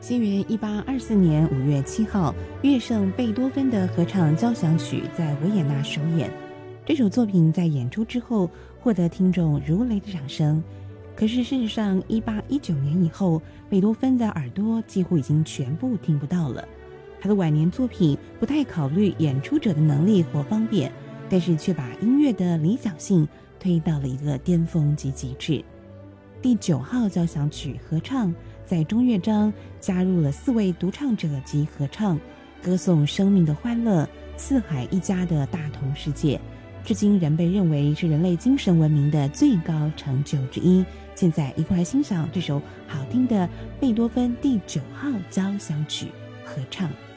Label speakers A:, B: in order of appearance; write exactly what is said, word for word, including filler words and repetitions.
A: 西元一八二四年五月七号，乐圣贝多芬的合唱交响曲在维也纳首演。这首作品在演出之后获得听众如雷的掌声。可是事实上，一八一九年以后，贝多芬的耳朵几乎已经全部听不到了。他的晚年作品不太考虑演出者的能力或方便，但是却把音乐的理想性推到了一个巅峰及极致。第九号交响曲合唱在中乐章加入了四位独唱者及合唱，歌颂生命的欢乐，四海一家的大同世界，至今仍被认为是人类精神文明的最高成就之一。现在一块来欣赏这首好听的贝多芬第九号交响曲合唱。